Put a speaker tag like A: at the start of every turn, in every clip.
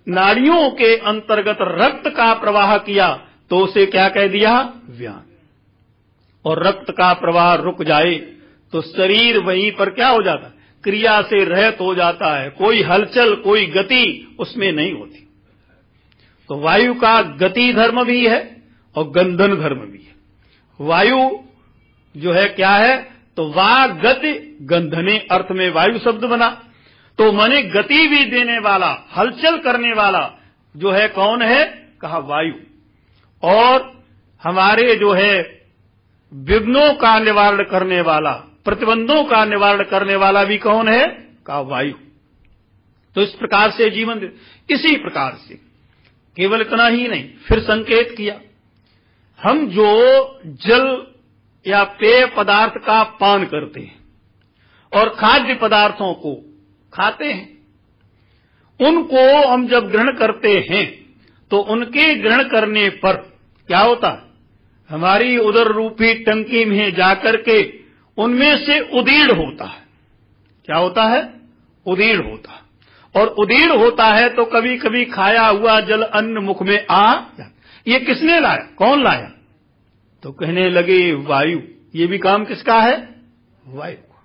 A: नाड़ियों के अंतर्गत रक्त का प्रवाह किया तो उसे क्या कह दिया? व्यान। और रक्त का प्रवाह रुक जाए तो शरीर वहीं पर क्या हो जाता? क्रिया से रहित हो जाता है, कोई हलचल कोई गति उसमें नहीं होती। तो वायु का गति धर्म भी है और गंधन धर्म भी है। वायु जो है क्या है? तो वा गति गंधने अर्थ में वायु शब्द बना, तो माने गति भी देने वाला, हलचल करने वाला जो है कौन है? कहा वायु। और हमारे जो है विघ्नों का निवारण करने वाला, प्रतिबंधों का निवारण करने वाला भी कौन है? कहा वायु। तो इस प्रकार से जीवन, इसी प्रकार से केवल इतना ही नहीं, फिर संकेत किया, हम जो जल या पेय पदार्थ का पान करते हैं और खाद्य पदार्थों को खाते हैं, उनको हम जब ग्रहण करते हैं तो उनके ग्रहण करने पर क्या होता है? हमारी उदर रूपी टंकी में जाकर के उनमें से उदीर्ण होता है। क्या होता है? उदीर्ण होता है। और उदीर्ण होता है तो कभी कभी खाया हुआ जल अन्न मुख में आ जाता। ये किसने लाया? कौन लाया? तो कहने लगे वायु। ये भी काम किसका है? वायु का।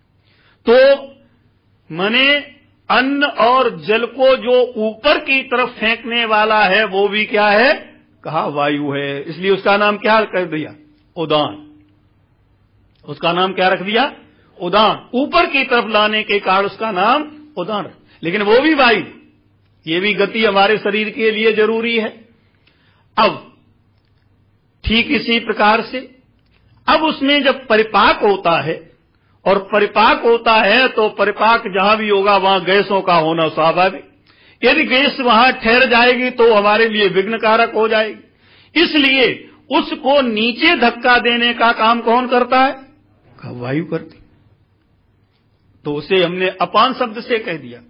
A: तो माने अन्न और जल को जो ऊपर की तरफ फेंकने वाला है वो भी क्या है? कहा वायु है। इसलिए उसका नाम क्या कर दिया? उदान। उसका नाम क्या रख दिया? उदान। ऊपर की तरफ लाने के कारण उसका नाम उदान। लेकिन वो भी वायु, ये भी गति हमारे शरीर के लिए जरूरी है। अब ठीक इसी प्रकार से अब उसमें जब परिपाक होता है, और परिपाक होता है तो परिपाक जहां भी होगा वहां गैसों का होना स्वाभाविक। यदि गैस वहां ठहर जाएगी तो हमारे लिए विघ्न कारक हो जाएगी। इसलिए उसको नीचे धक्का देने का काम कौन करता है? वायु करती। तो उसे हमने अपान शब्द से कह दिया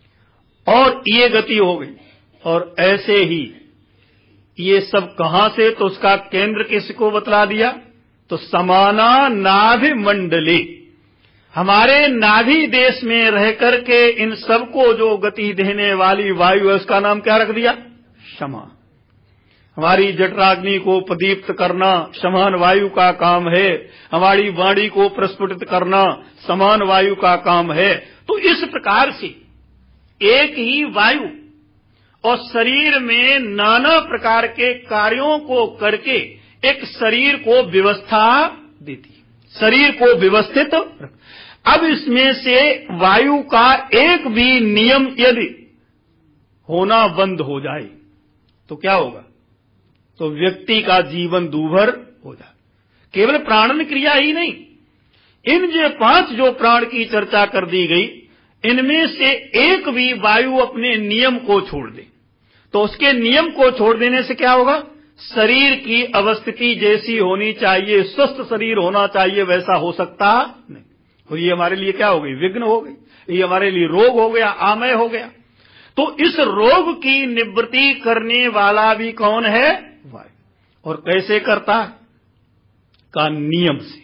A: और ये गति हो गई। और ऐसे ही ये सब कहां से? तो उसका केंद्र किसको बतला दिया? तो समाना नाभि मंडले, हमारे नाभि देश में रह करके इन सबको जो गति देने वाली वायु है उसका नाम क्या रख दिया? शमा। हमारी जठराग्नि को प्रदीप्त करना समान वायु का काम है, हमारी वाणी को प्रस्फुटित करना समान वायु का काम है। तो इस प्रकार से एक ही वायु और शरीर में नाना प्रकार के कार्यों को करके एक शरीर को व्यवस्था देती है, शरीर को व्यवस्थित। अब इसमें से वायु का एक भी नियम यदि होना बंद हो जाए तो क्या होगा? तो व्यक्ति का जीवन दूभर हो जाए। केवल प्राणन क्रिया ही नहीं, इन जो 5 जो प्राण की चर्चा कर दी गई, इनमें से एक भी वायु अपने नियम को छोड़ दे तो उसके नियम को छोड़ देने से क्या होगा? शरीर की अवस्थिति जैसी होनी चाहिए, स्वस्थ शरीर होना चाहिए, वैसा हो सकता नहीं। और ये हमारे लिए क्या हो गई? विघ्न हो गई, ये हमारे लिए रोग हो गया, आमय हो गया। तो इस रोग की निवृत्ति करने वाला भी कौन है? वायु। और कैसे करता है? का नियम से।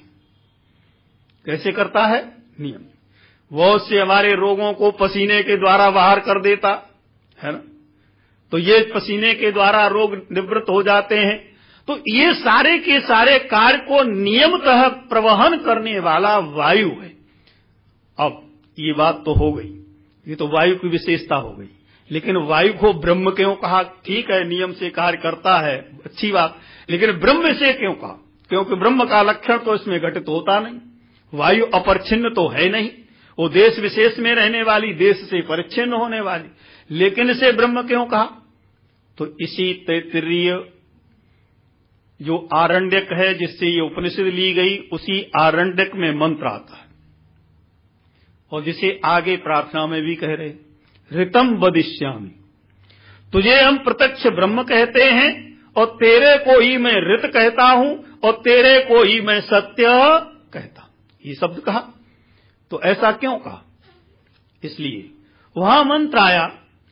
A: कैसे करता है? नियम। वो से हमारे रोगों को पसीने के द्वारा बाहर कर देता है ना, तो ये पसीने के द्वारा रोग निवृत्त हो जाते हैं। तो ये सारे के सारे कार्य को नियमतः प्रवहन करने वाला वायु है। अब ये बात तो हो गई, ये तो वायु की विशेषता हो गई। लेकिन वायु को ब्रह्म क्यों कहा? ठीक है, नियम से कार्य करता है, अच्छी बात, लेकिन ब्रह्म से क्यों कहा? क्योंकि ब्रह्म का लक्षण तो इसमें घटित होता नहीं। वायु अपरिच्छिन्न तो है नहीं, वो देश विशेष में रहने वाली, देश से परिच्छिन्न होने वाली, लेकिन इसे ब्रह्म क्यों कहा? तो इसी तैत्तिरीय जो आरण्यक है जिससे ये उपनिषद ली गई, उसी आरण्यक में मंत्र आता है और जिसे आगे प्रार्थना में भी कह रहे, ऋतम वदिष्यामि, तुझे हम प्रत्यक्ष ब्रह्म कहते हैं और तेरे को ही मैं ऋत कहता हूं और तेरे को ही मैं सत्य कहता हूं। ये शब्द कहा तो ऐसा क्यों कहा? इसलिए वहां मंत्र आया,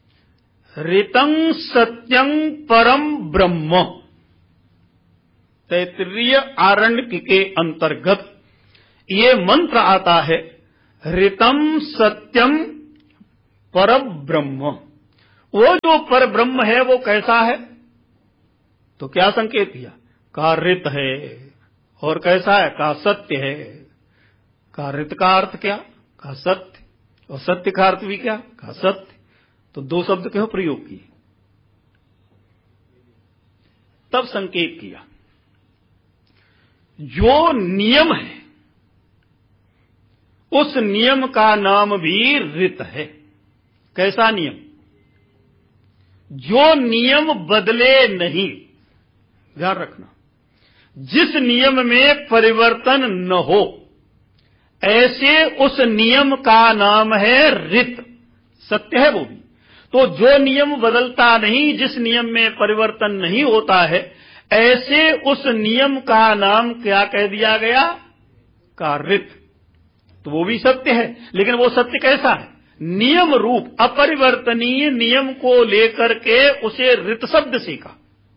A: ऋतं सत्यं परम ब्रह्म। तैत्तिरीय आरण्यक के अंतर्गत ये मंत्र आता है, ऋतं सत्यं परम ब्रह्म। वो जो पर ब्रह्म है वो कैसा है? तो क्या संकेत किया? कहा ऋत है। और कैसा है? कहा सत्य है। कहा ऋत का अर्थ क्या? कहा सत्य। और सत्य का अर्थ भी क्या? कहा सत्य। तो दो शब्द क्यों प्रयोग किए? तब संकेत किया जो नियम है उस नियम का नाम भी ऋत है। कैसा नियम? जो नियम बदले नहीं, ध्यान रखना, जिस नियम में परिवर्तन न हो, ऐसे उस नियम का नाम है ऋत। सत्य है वो भी। तो जो नियम बदलता नहीं, जिस नियम में परिवर्तन नहीं होता है, ऐसे उस नियम का नाम क्या कह दिया गया? का ऋत। तो वो भी सत्य है, लेकिन वो सत्य कैसा है? नियम रूप अपरिवर्तनीय नियम को लेकर के उसे ऋत शब्द से कहा।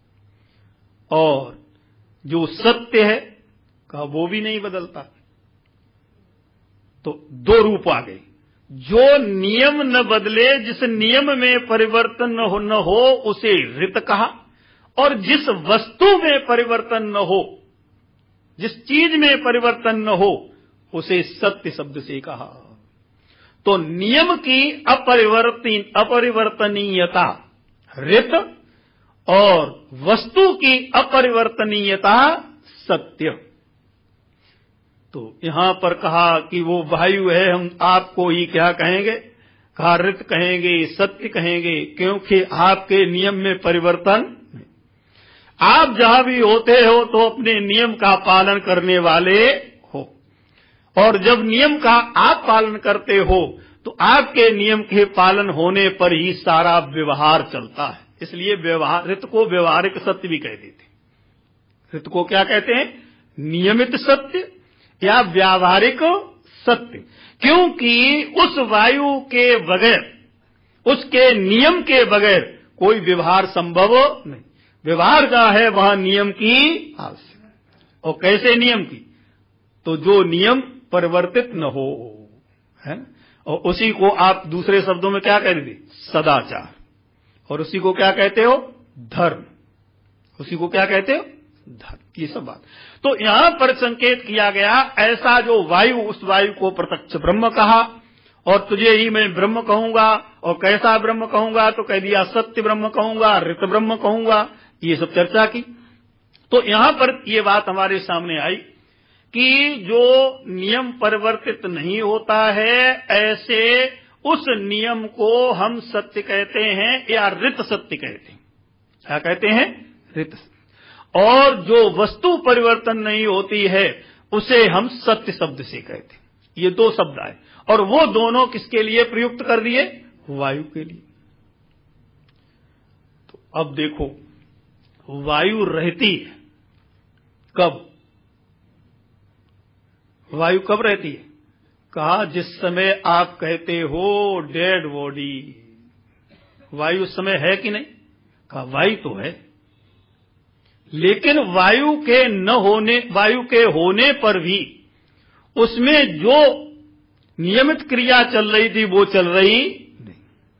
A: और जो सत्य है का वो भी नहीं बदलता। तो दो रूप आ गए। जो नियम न बदले, जिस नियम में परिवर्तन न हो उसे ऋत कहा, और जिस वस्तु में परिवर्तन न हो, जिस चीज में परिवर्तन न हो, उसे सत्य शब्द से कहा। तो नियम की अपरिवर्तनीयता ऋत और वस्तु की अपरिवर्तनीयता सत्य। तो यहां पर कहा कि वो वायु है, हम आपको ही क्या कहेंगे? कहा ऋत कहेंगे, सत्य कहेंगे, क्योंकि आपके नियम में परिवर्तन नहीं। आप जहां भी होते हो तो अपने नियम का पालन करने वाले हो, और जब नियम का आप पालन करते हो तो आपके नियम के पालन होने पर ही सारा व्यवहार चलता है। इसलिए व्यवहार ऋत को व्यवहारिक सत्य भी कह देते। ऋत को क्या कहते हैं? नियमित सत्य या व्यावहारिक सत्य। क्योंकि उस वायु के बगैर, उसके नियम के बगैर कोई व्यवहार संभव नहीं। व्यवहार का है वहां नियम की आवश्यकता। और कैसे नियम की? तो जो नियम परिवर्तित न हो, है ना? और उसी को आप दूसरे शब्दों में क्या कह देते? सदाचार। और उसी को क्या कहते हो? धर्म। उसी को क्या कहते हो? धर्म। ये सब बात। तो यहां पर संकेत किया गया, ऐसा जो वायु, उस वायु को प्रत्यक्ष ब्रह्म कहा, और तुझे ही मैं ब्रह्म कहूंगा। और कैसा ब्रह्म कहूंगा? तो कह दिया सत्य ब्रह्म कहूंगा, ऋत ब्रह्म कहूंगा। ये सब चर्चा की। तो यहां पर ये बात हमारे सामने आई कि जो नियम परिवर्तित नहीं होता है, ऐसे उस नियम को हम सत्य कहते हैं या ऋत सत्य कहते हैं। क्या कहते हैं? ऋत। और जो वस्तु परिवर्तन नहीं होती है उसे हम सत्य शब्द से कहते हैं। ये दो शब्द आए, और वो दोनों किसके लिए प्रयुक्त कर दिए? वायु के लिए। तो अब देखो, वायु रहती है कब? वायु कब रहती है? कहा जिस समय आप कहते हो डेड बॉडी। वायु उस समय है कि नहीं? कहा वायु तो है, लेकिन वायु के होने पर भी उसमें जो नियमित क्रिया चल रही थी वो चल रही नहीं।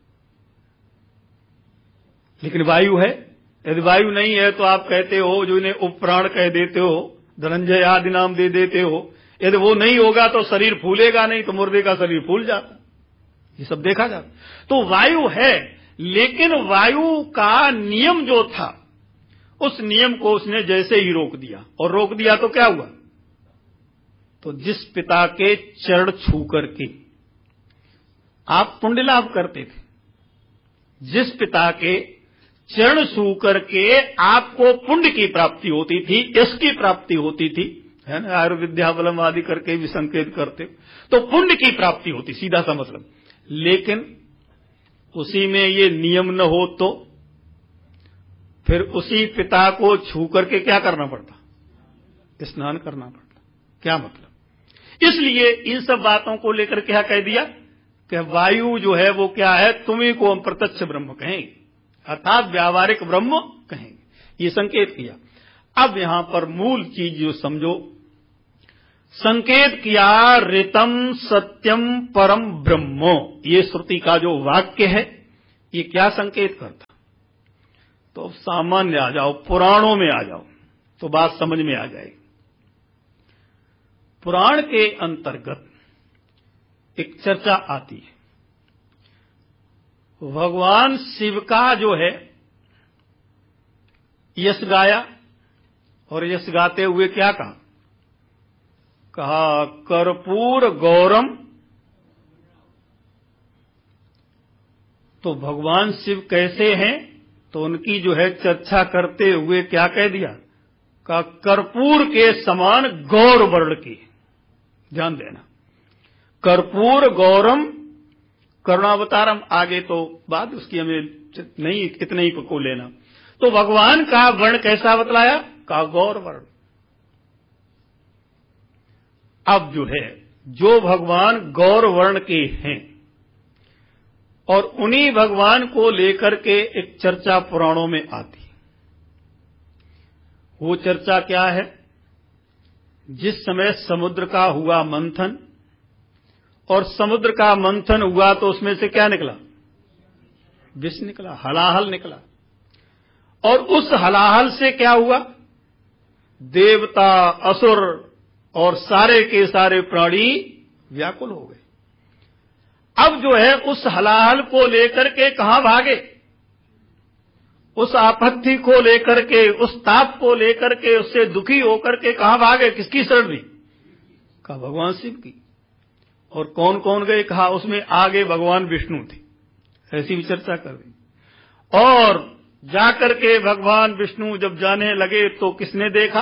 A: लेकिन वायु है। यदि वायु नहीं है तो आप कहते हो, जो इन्हें उपप्राण कह देते हो, धनंजय आदि नाम दे देते हो, यदि वो नहीं होगा तो शरीर फूलेगा नहीं, तो मुर्दे का शरीर फूल जाता। ये सब देखा जाता। तो वायु है, लेकिन वायु का नियम जो था, उस नियम को उसने जैसे ही रोक दिया। और रोक दिया तो क्या हुआ? तो जिस पिता के चरण छू करके आप पुण्य लाभ करते थे, जिस पिता के चरण छू करके आपको पुण्य की प्राप्ति होती थी, यश की प्राप्ति होती थी, है ना? आयुर्विद्या बलम आदि करके भी संकेत करते, तो पुण्य की प्राप्ति होती, सीधा सा मतलब। लेकिन उसी में ये नियम न हो तो फिर उसी पिता को छू करके क्या करना पड़ता? स्नान करना पड़ता। क्या मतलब? इसलिए इन सब बातों को लेकर क्या कह दिया कि वायु जो है वो क्या है? तुम्ही को हम प्रत्यक्ष ब्रह्म कहेंगे, अर्थात व्यावहारिक ब्रह्म कहेंगे। ये संकेत किया। अब यहां पर मूल चीज जो समझो, संकेत किया ऋतम सत्यम परम ब्रह्मो। ये श्रुति का जो वाक्य है, ये क्या संकेत करता? तो अब सामान्य आ जाओ, पुराणों में आ जाओ तो बात समझ में आ जाएगी। पुराण के अंतर्गत एक चर्चा आती है, भगवान शिव का जो है यश गाया, और यश गाते हुए क्या कहा? कहा कर्पूर गौरम। तो भगवान शिव कैसे हैं? तो उनकी जो है चर्चा करते हुए क्या कह दिया? कहा कर्पूर के समान गौर वर्ण की। ध्यान देना, कर्पूर गौरम करुणावतारम। आगे तो बात उसकी हमें नहीं, इतने ही को लेना। तो भगवान का वर्ण कैसा बतलाया? का गौर वर्ण। अब जो है, जो भगवान गौर वर्ण के हैं और उन्हीं भगवान को लेकर के एक चर्चा पुराणों में आती है। वो चर्चा क्या है? जिस समय समुद्र का हुआ मंथन, और समुद्र का मंथन हुआ तो उसमें से क्या निकला? विष निकला, हलाहल निकला। और उस हलाहल से क्या हुआ? देवता, असुर और सारे के सारे प्राणी व्याकुल हो गए। अब जो है उस हलाहल को लेकर के कहां भागे? उस आपत्ति को लेकर के, उस ताप को लेकर के, उससे दुखी होकर के कहां भागे? किसकी शरण ली? कहा भगवान शिव की। और कौन कौन गए? कहा उसमें आगे भगवान विष्णु थे। ऐसी भी चर्चा कर रही। और जाकर के भगवान विष्णु जब जाने लगे तो किसने देखा?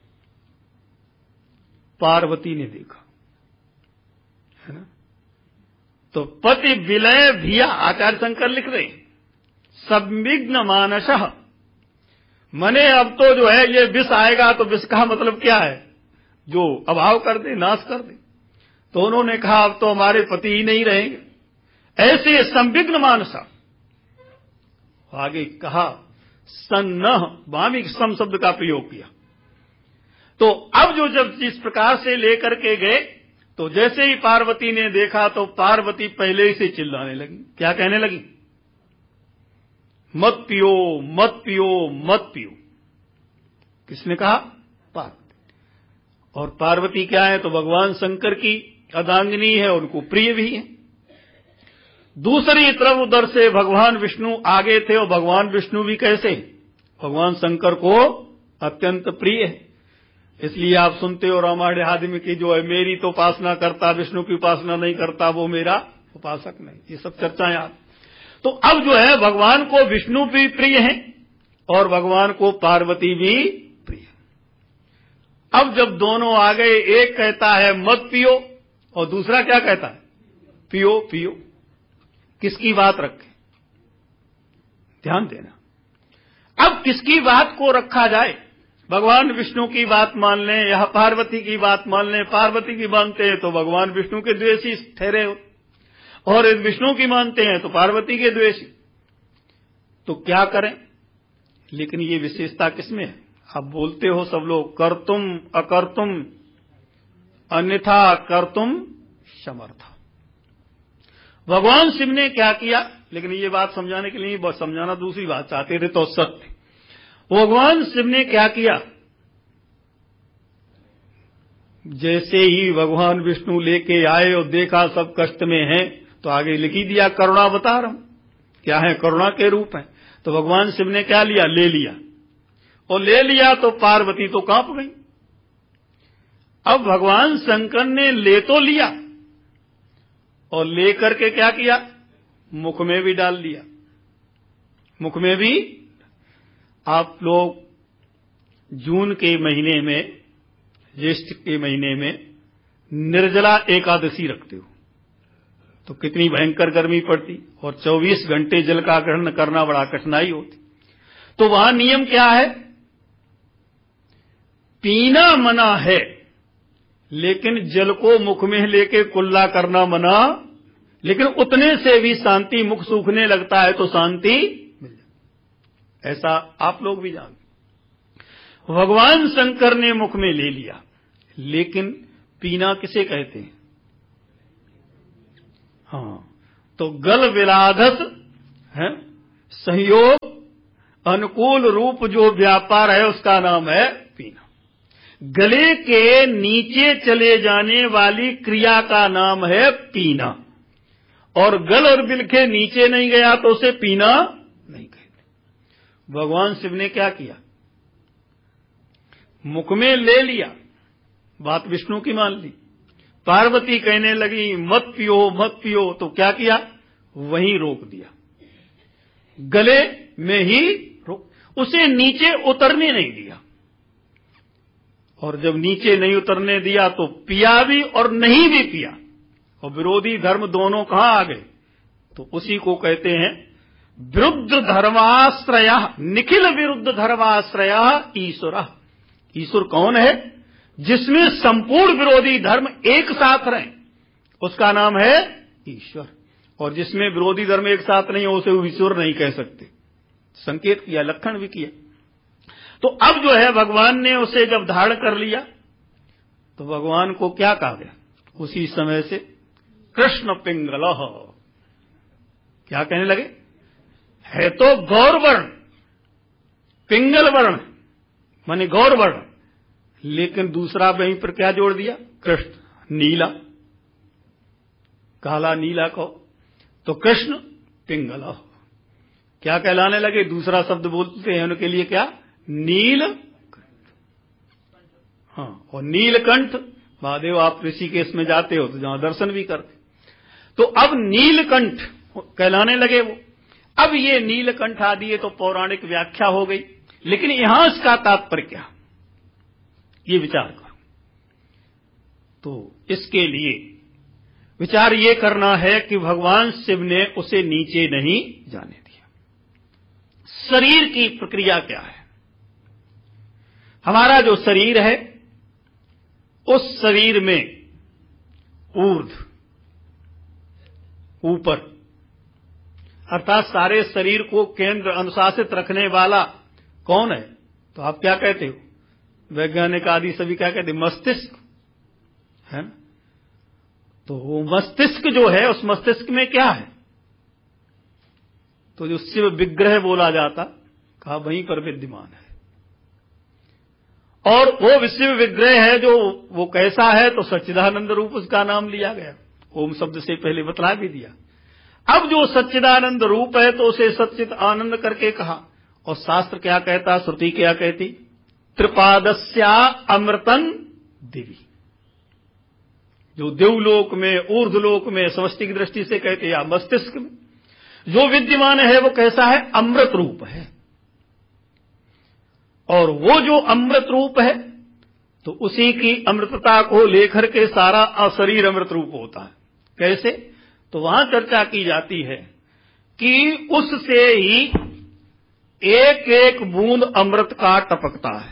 A: पार्वती ने देखा, है ना। तो पति विलय भिया, आचार्य शंकर लिख रहे, संविघ्न मानसः। मने अब तो जो है ये विष आएगा, तो विष का मतलब क्या है? जो अभाव कर दे, नाश कर दे। तो उन्होंने कहा अब तो हमारे पति ही नहीं रहेंगे। ऐसे संविघ्न मानसा। आगे कहा सन्नह, वामी सम शब्द का प्रयोग किया। तो अब जो जब जिस प्रकार से लेकर के गए, तो जैसे ही पार्वती ने देखा तो पार्वती पहले ही से चिल्लाने लगी। क्या कहने लगी? मत पियो, मत पियो, मत पियो। किसने कहा? पार्वती। और पार्वती क्या है? तो भगवान शंकर की अर्धांगिनी है, उनको प्रिय भी है। दूसरी तरफ उधर से भगवान विष्णु आगे थे, और भगवान विष्णु भी कैसे? भगवान शंकर को अत्यंत प्रिय है। इसलिए आप सुनते हो रामायण आदि में कि जो है मेरी तो उपासना करता, विष्णु की उपासना नहीं करता, वो मेरा उपासक नहीं। ये सब चर्चाएं आप। तो अब जो है भगवान को विष्णु भी प्रिय है और भगवान को पार्वती भी प्रिय। अब जब दोनों आ गए, एक कहता है मत पियो और दूसरा क्या कहता है? पियो पियो। किसकी बात रखें? ध्यान देना। अब किसकी बात को रखा जाए? भगवान विष्णु की बात मान लें या पार्वती की बात मान लें? पार्वती की मानते हैं तो भगवान विष्णु के द्वेषी ठहरे हो, और विष्णु की मानते हैं तो पार्वती के द्वेषी। तो क्या करें? लेकिन ये विशेषता किसमें है? आप बोलते हो सब लोग कर्तुम अकर्तुम अन्यथा कर्तुम समर्थ। भगवान शिव ने क्या किया? लेकिन ये बात समझाने के लिए समझाना दूसरी बात चाहते थे तो सत्य। भगवान शिव ने क्या किया? जैसे ही भगवान विष्णु लेके आए और देखा सब कष्ट में हैं, तो आगे लिख ही दिया करुणावतारम। क्या है? करुणा के रूप है। तो भगवान शिव ने क्या लिया? ले लिया। और ले लिया तो पार्वती तो कांप गई। अब भगवान शंकर ने ले तो लिया और लेकर के क्या किया? मुख में भी डाल दिया। मुख में भी। आप लोग जून के महीने में, ज्येष्ठ के महीने में निर्जला एकादशी रखते हो तो कितनी भयंकर गर्मी पड़ती, और 24 घंटे जल का ग्रहण करना बड़ा कठिनाई होती। तो वहां नियम क्या है? पीना मना है, लेकिन जल को मुख में लेके कुल्ला करना मना। लेकिन उतने से भी शांति, मुख सूखने लगता है तो शांति मिल जाए। ऐसा आप लोग भी जानते। भगवान शंकर ने मुख में ले लिया, लेकिन पीना किसे कहते हैं? हाँ, तो गल विलाधस है। संयोग अनुकूल रूप जो व्यापार है उसका नाम है पीना। गले के नीचे चले जाने वाली क्रिया का नाम है पीना, और गल और बिल के नीचे नहीं गया तो उसे पीना नहीं कहते। भगवान शिव ने क्या किया, मुख में ले लिया, बात विष्णु की मान ली। पार्वती कहने लगी मत पियो मत पियो, तो क्या किया, वहीं रोक दिया, गले में ही रोक, उसे नीचे उतरने नहीं दिया। और जब नीचे नहीं उतरने दिया तो पिया भी और नहीं भी पिया, और विरोधी धर्म दोनों कहां आ गए, तो उसी को कहते हैं विरुद्ध धर्माश्रय, निखिल विरुद्ध धर्माश्रय ईश्वर। ईश्वर कौन है, जिसमें संपूर्ण विरोधी धर्म एक साथ रहे, उसका नाम है ईश्वर। और जिसमें विरोधी धर्म एक साथ नहीं हो उसे ईश्वर नहीं कह सकते। संकेत किया, लक्षण भी किया। तो अब जो है भगवान ने उसे जब धारण कर लिया तो भगवान को क्या कहा गया, उसी समय से कृष्ण पिंगल, क्या कहने लगे, है तो गौर वर्ण, पिंगल वर्ण माने गौर वर्ण, लेकिन दूसरा वहीं पर क्या जोड़ दिया, कृष्ण, नीला, काला नीला को, तो कृष्ण पिंगल क्या कहलाने लगे, दूसरा शब्द बोलते हैं उनके लिए क्या, नीलकंठ। हाँ, और नीलकंठ महादेव आप ऋषिकेश में जाते हो तो जहां दर्शन भी करते, तो अब नीलकंठ कहलाने लगे वो। अब ये नीलकंठ आदि तो पौराणिक व्याख्या हो गई, लेकिन यहां इसका तात्पर्य क्या, ये विचार करो। तो इसके लिए विचार ये करना है कि भगवान शिव ने उसे नीचे नहीं जाने दिया। शरीर की प्रक्रिया क्या है, हमारा जो शरीर है उस शरीर में ऊर्ध्व, ऊपर, अर्थात सारे शरीर को केंद्र अनुशासित रखने वाला कौन है, तो आप क्या कहते हो, वैज्ञानिक आदि सभी क्या कहते हैं, मस्तिष्क है ना। तो वो मस्तिष्क जो है उस मस्तिष्क में क्या है, तो जो शिव विग्रह बोला जाता, कहा वहीं पर विद्यमान है। और वो शिव विग्रह है जो वो कैसा है, तो सच्चिदानंद रूप उसका नाम लिया गया, ओम शब्द से पहले बतला भी दिया। अब जो सच्चिदानंद रूप है तो उसे सच्चिद आनंद करके कहा। और शास्त्र क्या कहता, श्रुति क्या कहती, त्रिपादस्या अमृतन दिवी, जो देवलोक में ऊर्ध्वलोक में समष्टि की दृष्टि से कहते हैं, या मस्तिष्क में जो विद्यमान है वो कैसा है, अमृत रूप है। और वो जो अमृत रूप है तो उसी की अमृतता को लेकर के सारा शरीर अमृत रूप होता है। कैसे, तो वहां चर्चा की जाती है कि उससे ही एक एक बूंद अमृत का टपकता है।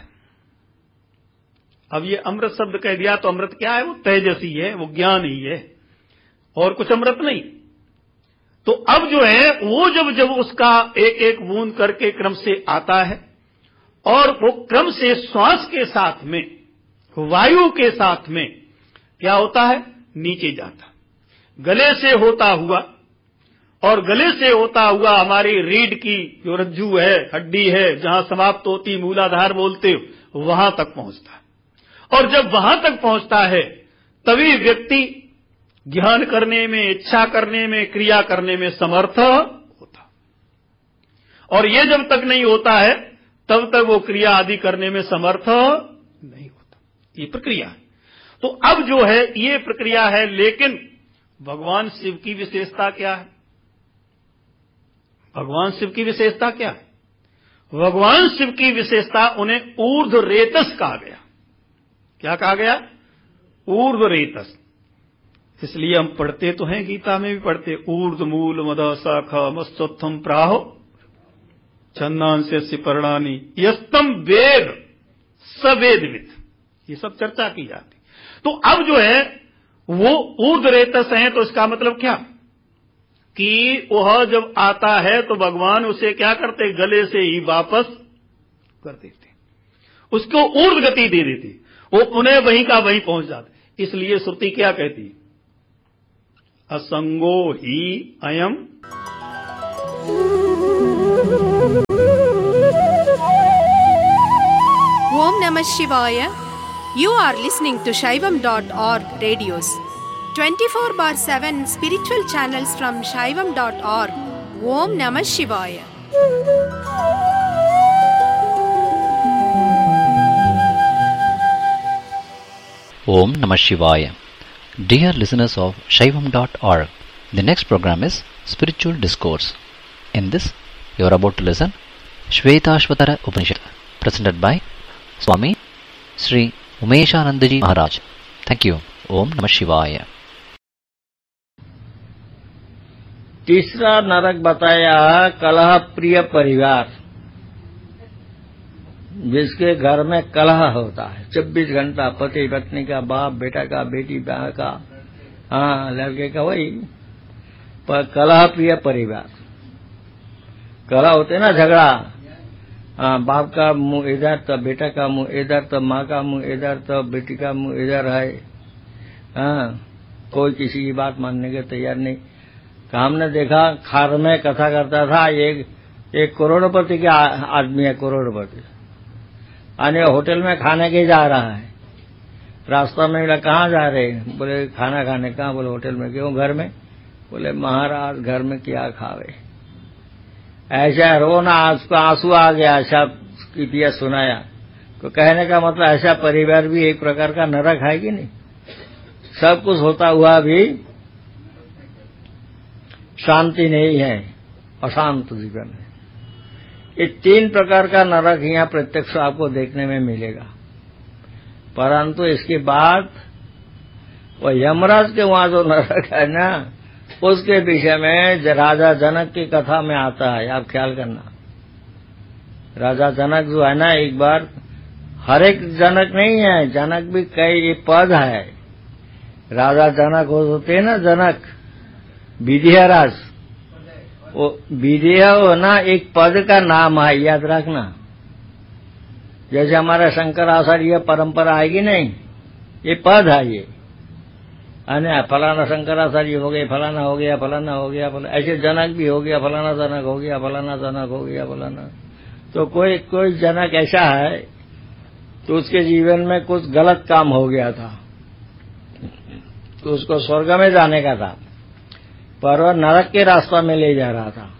A: अब ये अमृत शब्द कह दिया तो अमृत क्या है, वो तेजसी है, वो ज्ञान ही है, और कुछ अमृत नहीं। तो अब जो है वो जब उसका एक एक बूंद करके क्रम से आता है, और वो क्रम से श्वास के साथ में, वायु के साथ में क्या होता है, नीचे जाता, गले से होता हुआ, और गले से होता हुआ हमारी रीढ़ की जो रज्जू है, हड्डी है, जहां समाप्त होती मूलाधार बोलते हो, वहां तक पहुंचता है। और जब वहां तक पहुंचता है तभी व्यक्ति ज्ञान करने में, इच्छा करने में, क्रिया करने में समर्थ होता। और ये जब तक नहीं होता है तब तक वो क्रिया आदि करने में समर्थ नहीं होता। ये प्रक्रिया है। तो अब जो है ये प्रक्रिया है, लेकिन भगवान शिव की विशेषता क्या है, भगवान शिव की विशेषता क्या है, भगवान शिव की विशेषता उन्हें ऊर्ध्व रेतस कहा गया। क्या कहा गया, ऊर्ध्व रेतस। इसलिए हम पढ़ते तो हैं, गीता में भी पढ़ते, ऊर्ध्व मूल मद शाखा मस्तोत्थम प्राहो छंदांस्य पर्णानी यस्तम वेद सवेदविद, ये सब चर्चा की जाती। तो अब जो है वो ऊर्ध्व रेतस है, तो इसका मतलब क्या कि वह जब आता है तो भगवान उसे क्या करते, गले से ही वापस कर देते, उसको ऊर्ध्व गति दे देते, वो पुनः वहीं का वहीं पहुंच जाते। इसलिए श्रुति क्या कहती, असंगो ही अयम
B: Om Namah Shivaya. You are listening to Shaivam.org radios. 24/7 spiritual channels from Shaivam.org. Om Namah Shivaya.
C: Om Namah Shivaya. Dear listeners of Shaivam.org, the next program is Spiritual Discourse. In this, you are about to listen Shvetashvatara Upanishad, presented by Swami Sri Umeshanandaji Maharaj. Thank you. Om Namah Shivaya.
D: तीसरा नरक बताया कलह प्रिय परिवार, जिसके घर में कलह होता है 24 घंटा, पति पत्नी का, बाप बेटा का, बेटी बहन का, हाँ लड़के का, वही पर कलह प्रिय परिवार। कलह होते ना, झगड़ा, हाँ बाप का मुंह इधर तो बेटा का मुंह इधर, तो माँ का मुंह इधर, तो बेटी का मुंह इधर है। हाँ कोई किसी की बात मानने के तैयार नहीं। हमने देखा खार में कथा करता था, एक करोड़पति के आदमी है, करोड़पति, आने होटल में खाने के जा रहा है। रास्ता में बोला कहाँ जा रहे हैं? बोले खाना खाने। कहाँ? बोले होटल में। क्यों? घर में। बोले महाराज घर में क्या खावे। ऐसा रोना, उसको आंसू आ गया, ऐसा इतिहास सुनाया। तो कहने का मतलब ऐसा परिवार भी एक प्रकार का नरक है कि नहीं? सब कुछ होता हुआ भी शांति नहीं है, अशांत जीवन है। ये 3 प्रकार का नरक यहाँ प्रत्यक्ष आपको देखने में मिलेगा। परंतु इसके बाद वो यमराज के वहां जो नरक है ना, उसके विषय में राजा जनक की कथा में आता है, आप ख्याल करना। राजा जनक जो है ना, एक बार, हर एक जनक नहीं है, जनक भी कई पद है। राजा जनक होते ना, जनक विदेहराज, वो विदेह हो ना, एक पद का नाम है, याद रखना। जैसे हमारा शंकराचार्य परंपरा आएगी नहीं, ये पद है ये, अन्य फलाना शंकराचार्य हो गए, फलाना हो गया, फलाना हो गया, ऐसे जनक भी हो गया, फलाना जनक हो गया, फलाना जनक हो गया, फलाना। तो कोई जनक ऐसा है तो उसके जीवन में कुछ गलत काम हो गया था, तो उसको स्वर्ग में जाने का था, पर वह नरक के रास्ता में ले जा रहा था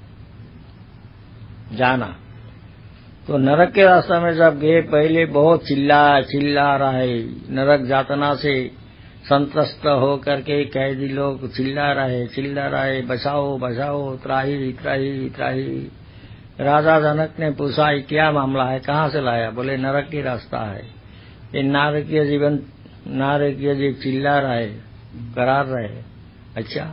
D: जाना। तो नरक के रास्ता में जब गए, पहले बहुत चिल्ला रहा है, नरक यातना से संतस्त हो करके कैदी लोग चिल्ला रहे, बचाओ बचाओ, त्राही त्राही त्राही। राजा जनक ने पूछा क्या मामला है, कहाँ से लाया? बोले नरक की रास्ता है। ये नारकीय जीव चिल्ला रहे, करार रहे। अच्छा,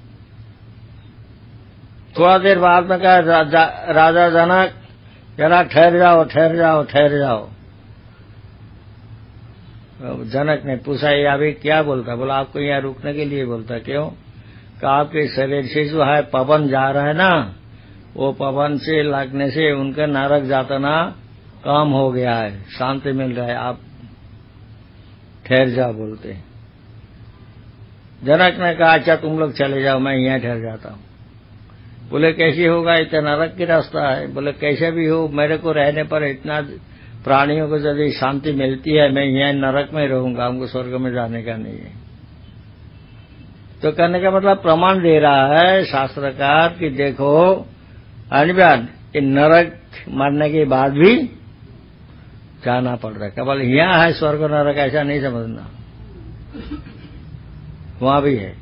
D: थोड़ा देर बाद में कहा राजा जनक जरा ठहर जाओ। जनक ने पूछा ये अभी क्या बोलता? बोला आपको यहाँ रुकने के लिए बोलता। क्यों? कहा आपके शरीर से जो है पवन जा रहा है ना, वो पवन से लगने से उनका नरक यातना कम हो गया है, शांति मिल रहा है, आप ठहर जाओ बोलते। जनक ने कहा अच्छा तुम लोग चले जाओ, मैं यहाँ ठहर जाता हूँ। बोले कैसे होगा, इतना नरक की रास्ता है। बोले कैसे भी हो, मेरे को रहने पर इतना प्राणियों को यदि शांति मिलती है, मैं यहाँ नरक में रहूंगा, हमको स्वर्ग में जाने का नहीं है। तो कहने का मतलब प्रमाण दे रहा है शास्त्रकार कि देखो अनिवार्य कि नरक मरने के बाद भी जाना पड़ रहा है। केवल यहाँ है स्वर्ग नरक, ऐसा नहीं समझना, वहां भी है।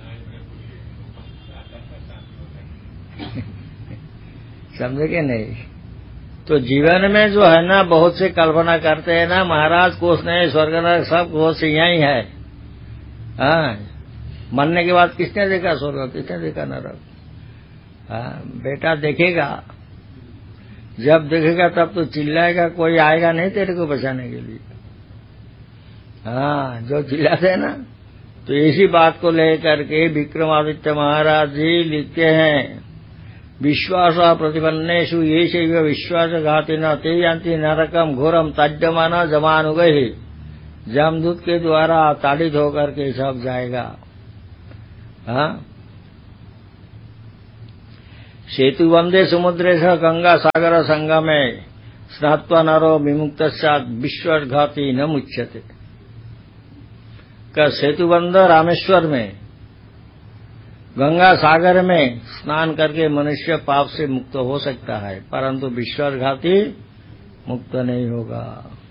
D: समझे कि नहीं? तो जीवन में जो है ना, बहुत से कल्पना करते हैं ना, महाराज कुछ नहीं, स्वर्ग नरक सब कुछ यही है। हाँ, मरने के बाद किसने देखा स्वर्ग, किसने देखा नरक? हाँ, बेटा देखेगा, जब देखेगा तब तो चिल्लाएगा, कोई आएगा नहीं तेरे को बचाने के लिए। हाँ, जो चिल्लाते हैं ना, तो इसी बात को लेकर के विक्रमादित्य महाराज जी लिखते हैं, विश्वास प्रतिपन्नेषु ये शैव विश्वासघातिना ते यान्ति नरकम घोरम तज्जमाना जमानुगहि। जमदूत के द्वारा ताड़ित होकर के सब जाएगा। हाँ, सेतु वंदे समुद्रेश गंगा सागर संगमे स्नात्वा नरो विमुक्तस्यात् विश्वासघाती न मुच्यते। का सेतुबंध रामेश्वर में गंगा सागर में स्नान करके मनुष्य पाप से मुक्त हो सकता है, परंतु विश्वासघाती मुक्त नहीं होगा।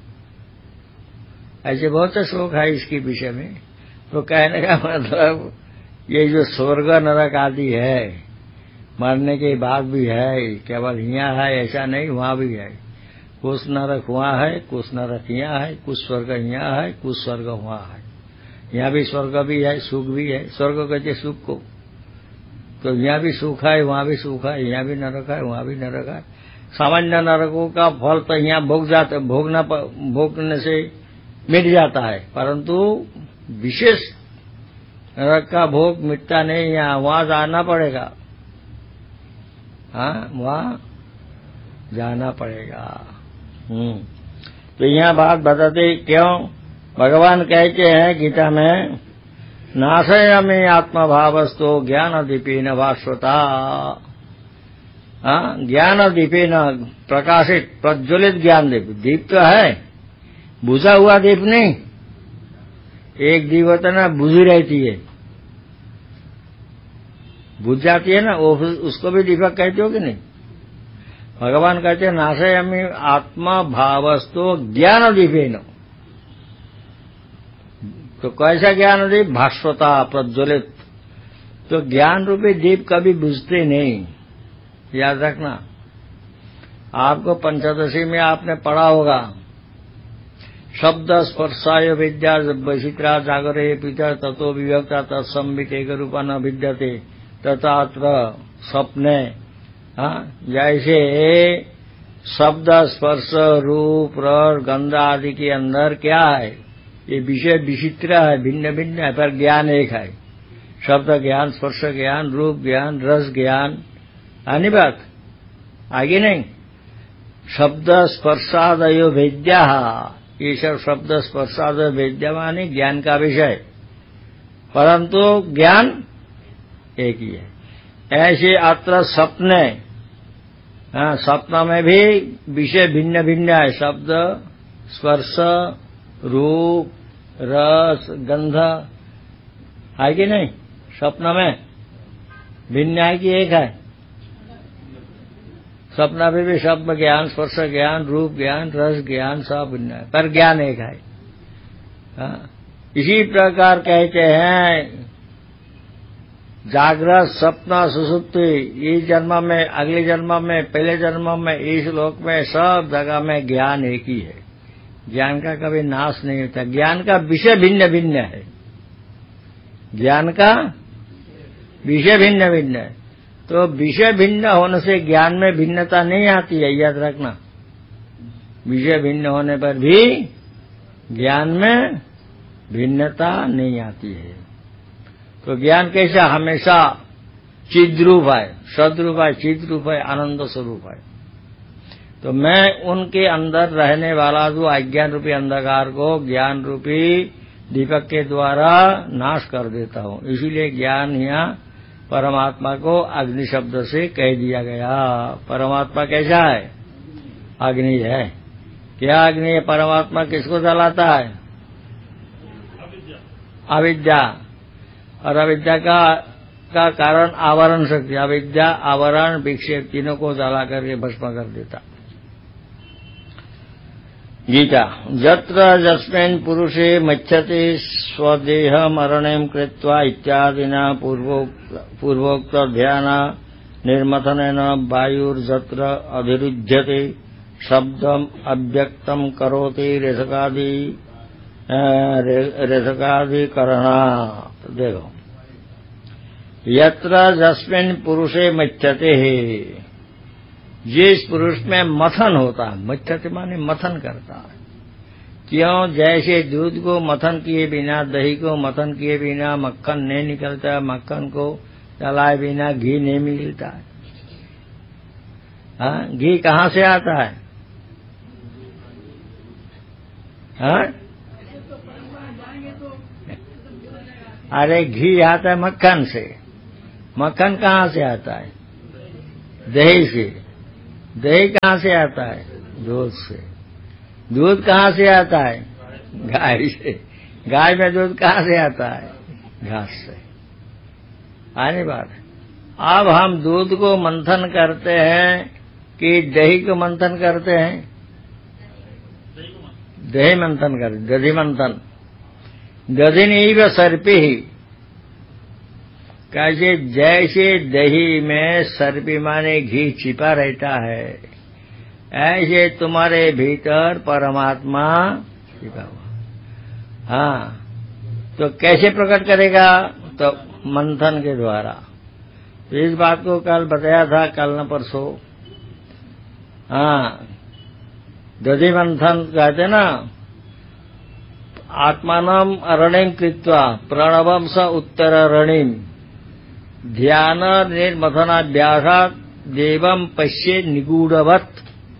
D: ऐसे बहुत से श्लोक है इसके विषय में। तो कहने का मतलब ये जो स्वर्ग नरक आदि है, मरने के बाद भी है, केवल यहाँ है ऐसा नहीं, वहां भी है। कुछ नरक वहां है, कुछ नरक यहाँ है, कुछ स्वर्ग यहाँ है, कुछ स्वर्ग वहां है। यहाँ भी स्वर्ग भी है, सुख भी है। स्वर्ग कहते सुख को, तो यहाँ भी सुख है, वहां भी सुख है, यहाँ भी नरक है, वहां भी नरक है। सामान्य नरकों का फल तो यहाँ भोगने से मिट जाता है, परंतु विशेष नरक का भोग मिटता नहीं, यहाँ वहां जाना पड़ेगा। हाँ, वहां जाना पड़ेगा। तो यहाँ बात बताते क्यों? भगवान कहते हैं गीता में, नाशयामि आत्मभावस्तो ज्ञान दीपेन भास्वता। ज्ञान दीपेन प्रकाशित प्रज्वलित ज्ञान दीप। दीप तो है, बुझा हुआ दीप नहीं। एक दीप होता ना, बुझी रहती है, बुझ जाती है ना, वो उसको भी दीपक कहते हो कि नहीं? भगवान कहते हैं नाशयामि आत्मा भावस्तो ज्ञान दीपेन। तो कैसा ज्ञान दीप? भास्वता प्रज्वलित। तो ज्ञान रूपी दीप कभी बुझते नहीं, याद रखना। आपको पंचदशी में आपने पढ़ा होगा, शब्द स्पर्शाय विद्या वैचित्रा जागरे पिता ततो विभक्ता तत्संबित एक रूपा न विद्यते तथात्र स्वप्ने। जैसे शब्द स्पर्श रूप रस गंध आदि के अंदर क्या है? ये विषय विचित्र है, भिन्न भिन्न है, पर ज्ञान एक है। शब्द ज्ञान, स्पर्श ज्ञान, रूप ज्ञान, रस ज्ञान। आनी बात आगे नहीं। शब्द स्पर्शादयो वेद्या, ये सब शब्द स्पर्शादयो वेद्या माने ज्ञान का विषय, परंतु ज्ञान एक ही है। ऐसे अत्र सपने, सपना में भी विषय भिन्न भिन्न है। शब्द स्पर्श रूप रस गंध है कि नहीं? स्वप्न में भिन्न है कि एक है? स्वप्न में भी शब्द ज्ञान, स्पर्श ज्ञान, रूप ज्ञान, रस ज्ञान सब भिन्न है, पर ज्ञान एक है। इसी प्रकार कहते हैं जागृत स्वप्न सुसुप्ति, इस जन्म में, अगले जन्म में, पहले जन्म में, इस लोक में, सब जगह में ज्ञान एक ही है। ज्ञान का कभी नाश नहीं होता। ज्ञान का विषय भिन्न भिन्न है, ज्ञान का विषय भिन्न भिन्न है। तो विषय भिन्न होने से ज्ञान में भिन्नता नहीं आती है, याद रखना। विषय भिन्न होने पर भी ज्ञान में भिन्नता नहीं आती है। तो ज्ञान कैसा? हमेशा चिद्रूप है, सद्रूप है, चिद्रूप है, आनंद स्वरूप है। तो मैं उनके अंदर रहने वाला जो अज्ञान रूपी अंधकार को ज्ञान रूपी दीपक के द्वारा नाश कर देता हूँ। इसीलिए ज्ञान यहाँ परमात्मा को अग्नि शब्द से कह दिया गया। परमात्मा कैसा है? अग्नि है। क्या अग्नि है? परमात्मा किसको जलाता है? अविद्या। और अविद्या का कारण आवरण शक्ति। अविद्या आवरण विक्षेप तीनों को जला करके भस्म कर देता। गीता यत्र यस्मिन् पुरुषे मच्छते स्वदेह मरणं कृत्वा इत्यादिना पूर्वोक्त ध्यान निर्मथनेन वायुर्यत्र अभिरुध्यते शब्दम अव्यक्तम करोति रेचकादिकरणा। देखो, यत्र यस्मिन् पुरुषे मच्छते, जिस पुरुष में मथन होता है, मच्छते माने मथन करता है। क्यों? जैसे दूध को मथन किए बिना, दही को मथन किए बिना मक्खन नहीं निकलता, मक्खन को चलाए बिना घी नहीं मिलता है। हाँ, घी कहाँ से आता है? हाँ? अरे घी आता है मक्खन से। मक्खन कहाँ से आता है? दही से। दही कहाँ से आता है? दूध से। दूध कहाँ से आता है? गाय से। गाय में दूध कहाँ से आता है? घास से। आने बात। अब हम दूध को मंथन करते हैं कि दही को मंथन करते हैं? दही मंथन करते, दधि मंथन। दधिनीव सर्पी ही, कैसे जैसे दही में सर्पी माने घी छिपा रहता है, ऐसे तुम्हारे भीतर परमात्मा छिपा हुआ। हाँ, तो कैसे प्रकट करेगा? तो मंथन के द्वारा। तो इस बात को कल बताया था, कल न परसों। हाँ, दधि मंथन कहते ना, आत्मानम अरणिम कृत्वा प्रणवम स उत्तररणिम ध्यान निर्मथनाभ्यासात् देवम पश्ये निगूढ़वत्।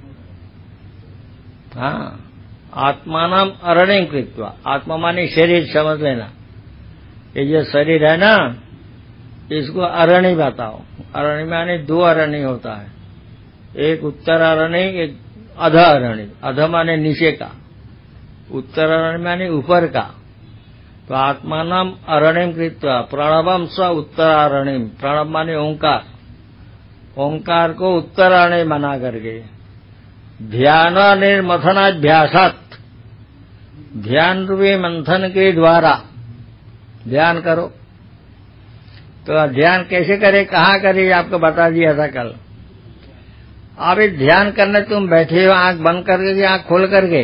D: हाँ, आत्मानम अरणिम कृत्वा, आत्मा माने शरीर, समझ लेना। ये जो शरीर है ना, इसको अरणी बताओ। अरणी माने दो अरणी होता है, एक उत्तर अरणी, एक अध अरणी। अध माने नीचे का, उत्तर अरणी माने ऊपर का। तो आत्मानम अरणिम कृत्वा प्रणवम स उत्तरारणिम। प्रणव माने ओंकार, ओंकार को उत्तरारण्य बना करके ध्यान निर्मथनाभ्यासात्, ध्यान रूपी मंथन के द्वारा ध्यान करो। तो ध्यान कैसे करे, कहाँ करे, आपको बता दिया था कल। आप इस ध्यान करने तुम बैठे हो आंख बंद करके कि आंख खोल करके?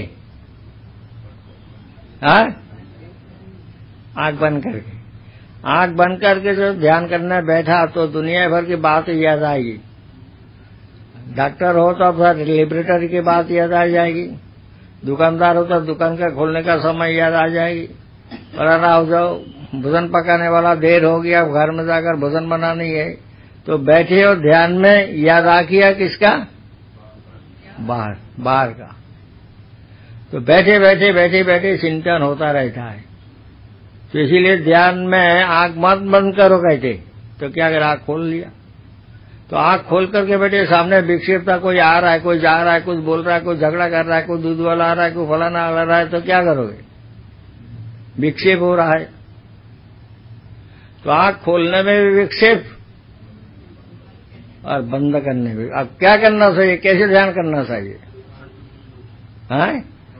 D: हाँ, आंख बंद करके। आंख बंद करके जो ध्यान करने बैठा तो दुनिया भर की बात याद आएगी। डॉक्टर हो तो फिर लेबोरेटरी की बात याद आ जाएगी, दुकानदार हो तो दुकान का खोलने का समय याद आ जाएगी। फलाना हो जाओ, भोजन पकाने वाला देर हो गया, घर में जाकर भोजन बनानी है, तो बैठे हो ध्यान में, याद आ किया किसका? बाहर का। तो बैठे बैठे बैठे बैठे चिंतन होता रहता है। तो इसीलिए ध्यान में आंख मत बंद करो कहते। तो क्या अगर आंख खोल लिया, तो आंख खोल करके बैठे, सामने विक्षेपता, कोई आ रहा है, कोई जा रहा है, कुछ बोल रहा है, कोई झगड़ा कर रहा है, कोई दूध वाला आ रहा है, कोई फलाना आ रहा है, तो क्या करोगे? विक्षेप हो रहा है। तो आंख खोलने में भी विक्षेप और बंद करने में। अब क्या करना चाहिए, कैसे ध्यान करना चाहिए? हाँ,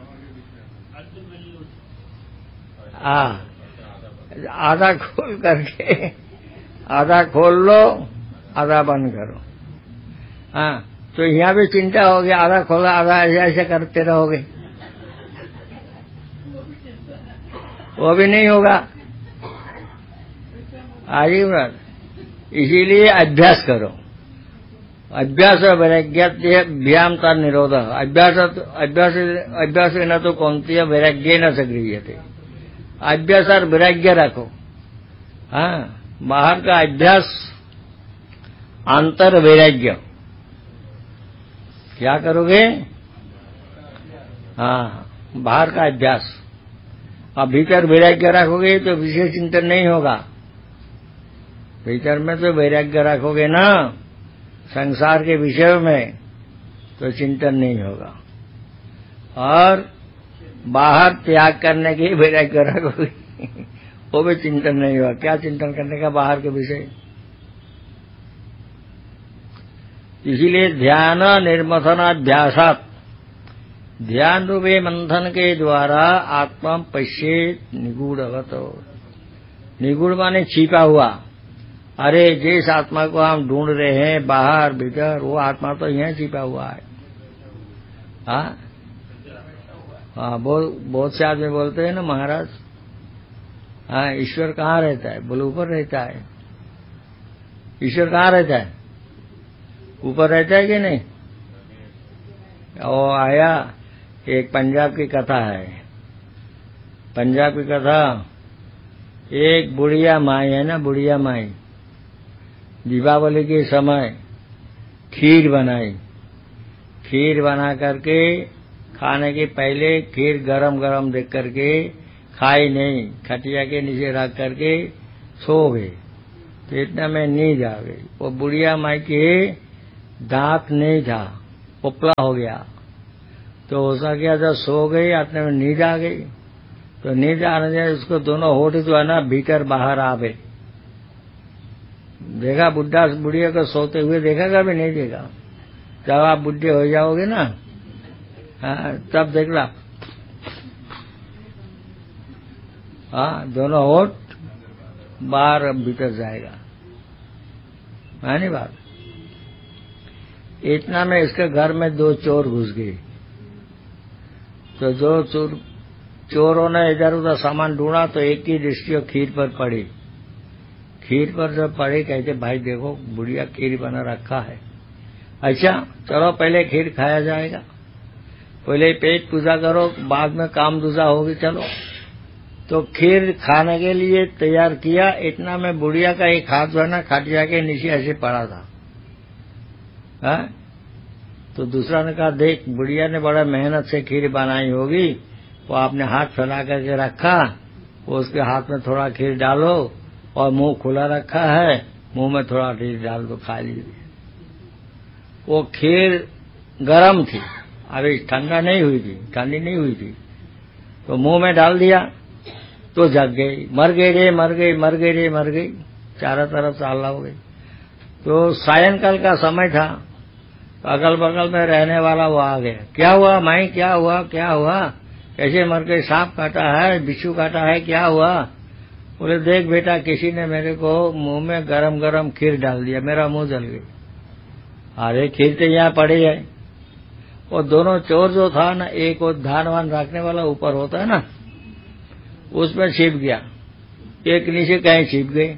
D: आधा खोल करके, आधा खोल लो, आधा बंद करो। हाँ, तो यहाँ भी चिंता होगी, आधा खोला आधा ऐसे ऐसे करते रहोगे, वो भी नहीं होगा। आगे बात, इसीलिए अभ्यास करो। अभ्यास वैराग्याभ्याम का निरोध। अभ्यास न तो कौंती वैराग्य न सक्रियते। अभ्यास और वैराग्य रखो। हाँ, बाहर का अभ्यास, अंतर वैराग्य। क्या करोगे? हाँ, बाहर का अभ्यास। अब भीतर वैराग्य रखोगे तो विशेष चिंतन नहीं होगा। भीतर में तो वैराग्य रखोगे ना, संसार के विषय में, तो चिंतन नहीं होगा। और बाहर त्याग करने के वैराग्य रखोगे वो भी चिंतन नहीं होगा। क्या चिंतन करने का बाहर के विषय? इसीलिए ध्यान निर्मथनाभ्यासात्, ध्यान रूपे मंथन के द्वारा आत्मा पश्येत निगूढ़वत। निगूढ़ माने छिपा हुआ। अरे जिस आत्मा को हम ढूंढ रहे हैं बाहर भीतर, वो आत्मा तो यहीं छिपा हुआ है। हाँ, बहुत से आदमी बोलते हैं ना महाराज, हाँ ईश्वर कहाँ रहता है? बोले ऊपर रहता है। ईश्वर कहाँ रहता है? ऊपर रहता है कि नहीं? वो आया, एक पंजाब की कथा है। पंजाब की कथा, एक बुढ़िया माई है ना, बुढ़िया माई दीपावली के समय खीर बनाई। खीर बना करके खाने के पहले खीर गरम गरम देख करके खाई नहीं, खटिया के नीचे रख करके सो गई। तो इतना में नींद आ गई। वो बुढ़िया माई के दांत नहीं था, पोपला हो गया। तो उसका क्या, जब सो गई अपने में नींद आ गई, तो नींद आने से उसको दोनों होठ जो है ना भीतर बाहर आवे। देखा बुढ़ा बुढ़िया को सोते हुए देखा कभी? नहीं देखा। जब आप बुढ़े हो जाओगे ना, तब देखना, हाँ, दोनों होठ बाहर भीतर जाएगा, है नहीं बात। इतना में इसके घर में 2 चोर घुस गए। तो जो चोरों ने इधर उधर सामान ढूंढा तो एक की दृष्टि खीर पर पड़ी। खीर पर जब पड़ी, कहते भाई देखो बुढ़िया खीर बना रखा है। अच्छा चलो पहले खीर खाया जाएगा, पहले पेट पूजा करो, बाद में काम दूजा होगी। चलो तो खीर खाने के लिए तैयार किया। इतना में बुढ़िया का एक हाथ जो है ना खटिया के नीचे ऐसे पड़ा था। है? तो दूसरा ने कहा देख बुढ़िया ने बड़ा मेहनत से खीर बनाई होगी, वो आपने हाथ फैला करके रखा, वो उसके हाथ में थोड़ा खीर डालो और मुंह खुला रखा है, मुंह में थोड़ा खीर डाल दो, खा लीजिए। वो खीर गरम थी, अभी ठंडा नहीं हुई थी, ठंडी नहीं हुई थी। तो मुंह में डाल दिया तो जग गई, मर गई रे मर गई, मर गई रे मर गई, चारों तरफ से हल्ला हो गई। तो सायंकाल का समय था, अगल बगल में रहने वाला वो आ गया। क्या हुआ माई, क्या हुआ, क्या हुआ, कैसे मर गई, सांप काटा है, बिच्छू काटा है, क्या हुआ? बोले देख बेटा, किसी ने मेरे को मुंह में गरम गरम खीर डाल दिया, मेरा मुंह जल गई। अरे खीर तो यहाँ पड़ी है। वो दोनों चोर जो था ना, एक वो धान वान रखने वाला ऊपर होता है ना, उसमें छिप गया, एक नीचे कहीं छिप गई।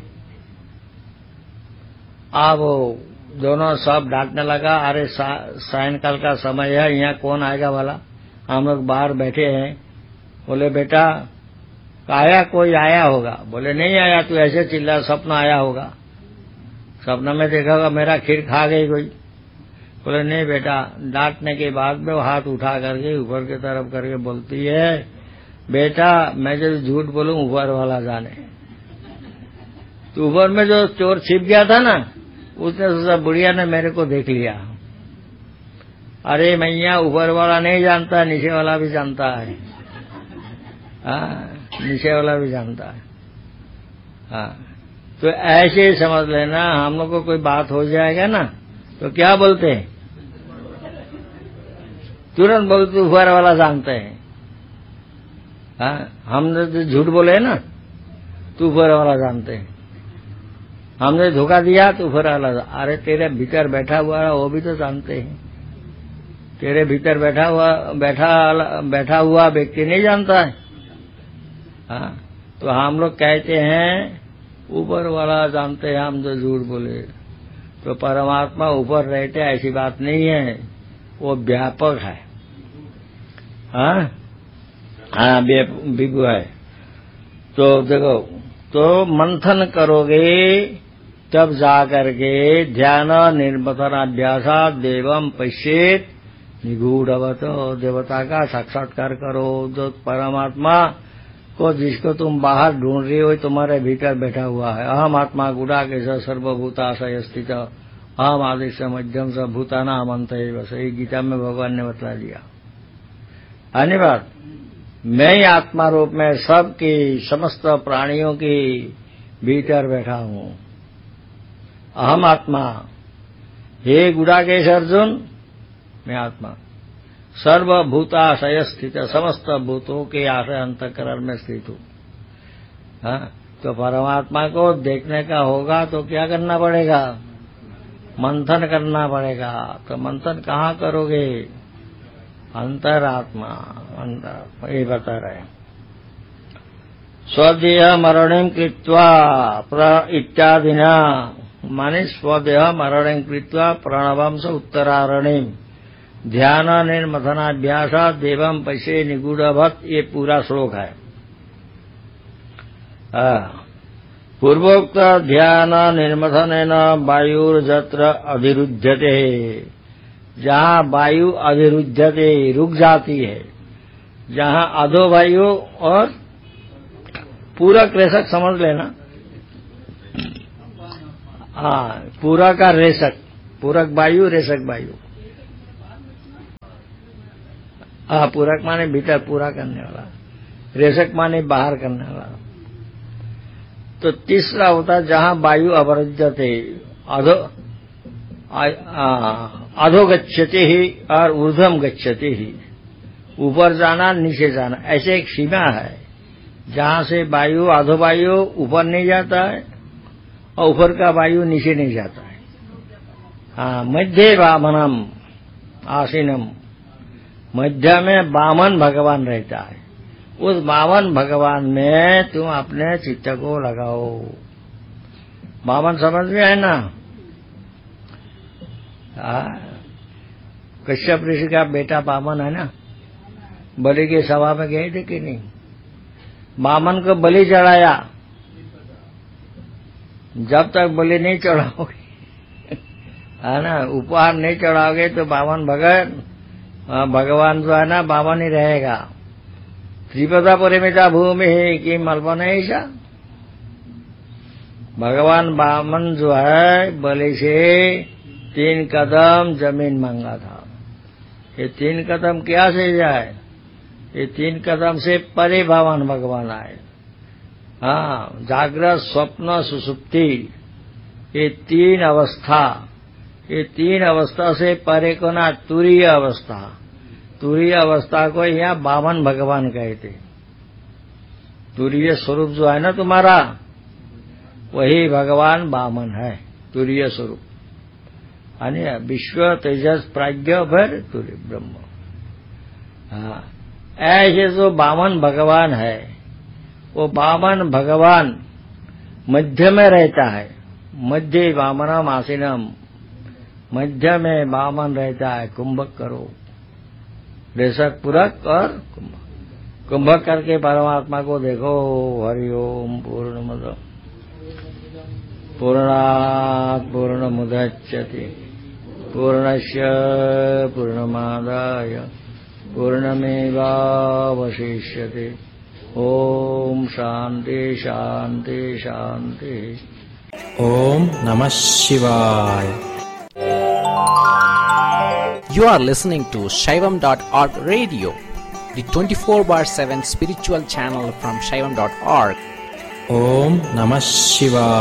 D: अब वो दोनों सब डांटने लगा, अरे सायंकाल का समय है, यहाँ कौन आएगा वाला, हम लोग बाहर बैठे हैं। बोले बेटा आया, कोई आया होगा। बोले नहीं आया, तू ऐसे चिल्ला, सपना आया होगा, सपना में देखा होगा मेरा खीर खा गई कोई। बोले नहीं बेटा। डांटने के बाद में वो हाथ उठा करके ऊपर की तरफ करके बोलती है, बेटा मैं जब झूठ बोलूं ऊपर वाला जाने। तो ऊपर में जो चोर छिप गया था ना, उसने सोचा बुढ़िया ने मेरे को देख लिया। अरे मैया ऊपर वाला नहीं जानता, नीचे वाला भी जानता है। हाँ, नीचे वाला भी जानता है। हाँ, तो ऐसे समझ लेना, हम लोग को कोई बात हो जाएगा ना तो क्या बोलते हैं, तुरंत बोलते ऊपर वाला जानते हैं। हाँ, हमने तो झूठ बोले ना तो ऊपर वाला जानते हैं, हमने धोखा दिया तो ऊपर वाला। अरे तेरे भीतर बैठा हुआ है वो भी तो जानते हैं, तेरे भीतर बैठा हुआ व्यक्ति नहीं जानता है। हाँ, तो हम लोग कहते हैं ऊपर वाला जानते हैं, हम जो झूठ बोले। तो परमात्मा ऊपर रहते ऐसी बात नहीं है, वो व्यापक है। हाँ हाँ, विभु है। तो देखो, तो मंथन करोगे तब जाकर के ध्यान निर्मथन अभ्यासा देवम पश्येत निगूढ़वत, देवता का साक्षात्कार करो। जो परमात्मा को जिसको तुम बाहर ढूंढ रही हो तुम्हारे भीतर बैठा हुआ है। अहम आत्मा गुडाकेश सर्वभूताशय स्थित अहम आदि से मध्यम से भूतानाम अंत बस, ये गीता में भगवान ने बता दिया। अन्य बात, मैं ही आत्मा रूप में सबकी समस्त प्राणियों की भीतर बैठा हूँ। अहम आत्मा, हे गुडाकेश अर्जुन, मैं आत्मा सर्वभूताशय स्थित, समस्त भूतों के आशय अंतःकरण में स्थित हूँ। हाँ, तो परमात्मा को देखने का होगा तो क्या करना पड़ेगा, मंथन करना पड़ेगा। तो मंथन कहाँ करोगे, अंतरात्मा, अंतर ये बता रहे। स्वदेह मरणिम कृत्वा इत्यादिना, माने स्वदेह मरणिम कृत्वा प्रणवम स उत्तरारणिम ध्यान निर्मथनाभ्यासा देवम पैसे निगूढ़वत, ये पूरा श्लोक है। पूर्वोक्त ध्यान निर्मथन वायुर्जत्र अधिरुध्यते, जहाँ वायु अधिरुध्यते रुक जाती है, जहाँ अधो वायु और पूरक रेशक समझ लेना। हाँ, पूरा का रेशक पूरक वायु, रेशक वायु। पूरक माने भीतर पूरा करने वाला, रेशक माने बाहर करने वाला। तो तीसरा होता है जहां वायु अवरुद्धते, अधो गच्छति ही और ऊर्ध्वम गच्छति ही, ऊपर जाना नीचे जाना, ऐसे एक सीमा है जहां से वायु अधो वायु ऊपर नहीं जाता है और ऊपर का वायु नीचे नहीं जाता है। मध्य वामनम आसीनम, मध्य में वामन भगवान रहता है। उस वामन भगवान में तुम अपने चित्त को लगाओ। वामन समझ में है ना? कश्यप ऋषि का बेटा वामन है ना, बलि की सभा में गए थे कि नहीं? वामन को बलि चढ़ाया, जब तक बलि नहीं चढ़ाओगे है ना, उपहार नहीं चढ़ाओगे तो वामन भगवान जो है ना वामन ही रहेगा। त्रिपदा परिमिता भूमि की मल्पना ऐसा, भगवान वामन जो है बलि से 3 कदम जमीन मांगा था। ये 3 कदम क्या से जाए? ये 3 कदम से परे भगवान आए। जागृत स्वप्न सुसुप्ति, ये 3 अवस्था, ये 3 अवस्था से परे को ना तुरीय अवस्था, तुरीय अवस्था को यहाँ वामन भगवान कहते। तुरीय स्वरूप जो है ना तुम्हारा, वही भगवान वामन है, तुरीय स्वरूप। यानी विश्व तेजस प्राज्ञ भर तुरीय ब्रह्म। ऐसे जो वामन भगवान है, वो वामन भगवान मध्य में रहता है। मध्य वामनम आसीनम, मध्य में वामन रहता है। कुंभक करो, रेशक पूरक और कुंभक करके परमात्मा को देखो। हरि ओम। पूर्णमद पूर्णात् पूर्णमुदच्यते पूर्णस्य पूर्णमादाय पूर्णमेवावशिष्यते। ओम शांति शांति शांति।
E: ओम नमः शिवाय। You are listening to Shaivam.org radio, the 24/7 spiritual channel from Shaivam.org. Om Namah Shivaya.